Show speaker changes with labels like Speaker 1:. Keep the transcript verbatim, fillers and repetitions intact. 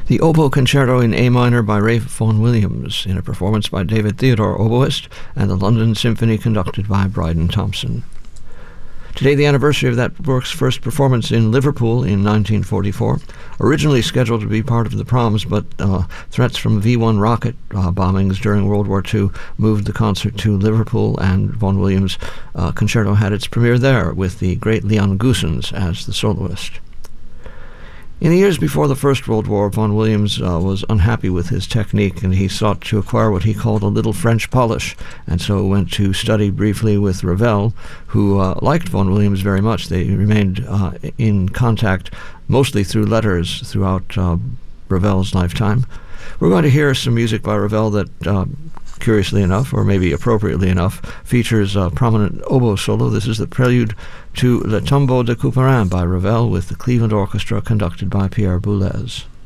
Speaker 1: The Oboe Concerto in A minor by Ralph Vaughan Williams, in a performance by David Theodore, oboist, and the London Symphony conducted by Bryden Thompson. Today, the anniversary of that work's first performance in Liverpool in nineteen forty-four, originally scheduled to be part of the Proms, but uh, threats from V one rocket uh, bombings during World War Two moved the concert to Liverpool, and Vaughan Williams' uh, concerto had its premiere there with the great Leon Goossens as the soloist. In the years before the First World War, Vaughan Williams uh, was unhappy with his technique, and he sought to acquire what he called a little French polish, and so went to study briefly with Ravel, who uh, liked Vaughan Williams very much. They remained uh, in contact mostly through letters throughout uh, Ravel's lifetime. We're going to hear some music by Ravel that, uh, curiously enough, or maybe appropriately enough, features a prominent oboe solo. This is the prelude to Le Tombeau de Couperin by Ravel with the Cleveland Orchestra conducted by Pierre Boulez.